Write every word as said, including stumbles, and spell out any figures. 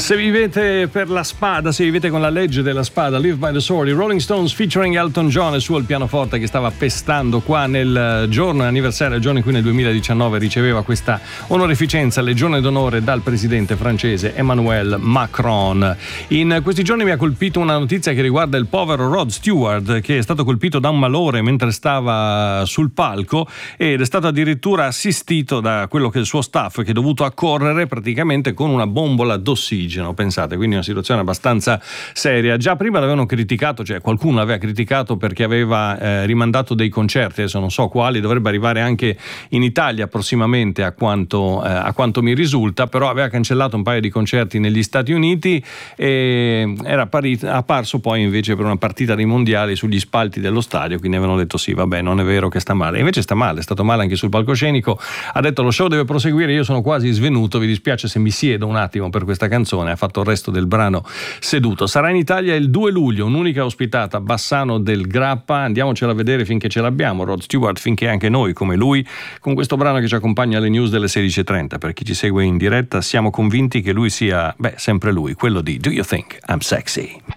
Se vivete per la spada, se vivete con la legge della spada, Live by the Sword, i Rolling Stones featuring Elton John e su al pianoforte che stava pestando qua nel giorno anniversario, il giorno in cui nel duemiladiciannove riceveva questa onorificenza, Legione d'onore dal presidente francese Emmanuel Macron. In questi giorni mi ha colpito una notizia che riguarda il povero Rod Stewart, che è stato colpito da un malore mentre stava sul palco ed è stato addirittura assistito da quello che è il suo staff, che è dovuto accorrere praticamente con una bombola d'ossigeno. Pensate, quindi una situazione abbastanza seria. Già prima l'avevano criticato, cioè qualcuno l'aveva criticato perché aveva eh, rimandato dei concerti, adesso non so quali, dovrebbe arrivare anche in Italia prossimamente a quanto, eh, a quanto mi risulta, però aveva cancellato un paio di concerti negli Stati Uniti e era apparito, apparso poi invece per una partita dei mondiali sugli spalti dello stadio, quindi avevano detto sì, vabbè, non è vero che sta male, invece sta male, è stato male anche sul palcoscenico, ha detto lo show deve proseguire, io sono quasi svenuto, vi dispiace se mi siedo un attimo per questa canzone, ha fatto il resto del brano seduto. Sarà in Italia il due luglio, un'unica ospitata, Bassano del Grappa, andiamocela a vedere finché ce l'abbiamo, Rod Stewart finché anche noi come lui, con questo brano che ci accompagna alle news delle sedici e trenta. Per chi ci segue in diretta siamo convinti che lui sia, beh, sempre lui, quello di Do You Think I'm Sexy?